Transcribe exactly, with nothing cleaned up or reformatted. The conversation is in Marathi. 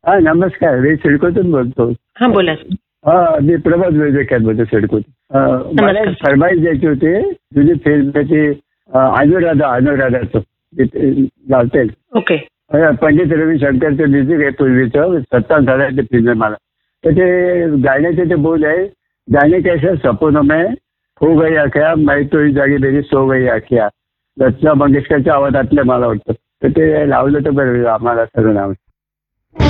हा नमस्कार, मी सिडकोतून बोलतो. हा बोला. हा मी प्रभात वैद्यकीय बोलतो सिडकोत. मला एक फरमाईश द्यायची होती तुझी फिल्मची अनुराधा अनुराधाचं लावते. ओके. पंडित रविशंकरचं म्युझिक आहे पूर्वीचं सत्ता झालं फिल्म मला. तर ते गाण्याचे ते बोल आहे, गाणे कैसे सपनों में हो गई आख्या मैं तो ही जागी मेरी सो गई आख्या. लता मंगेशकरच्या आवाजातलं मला वाटतं. तर ते लावलं तर बरं आम्हाला सगळं नाव.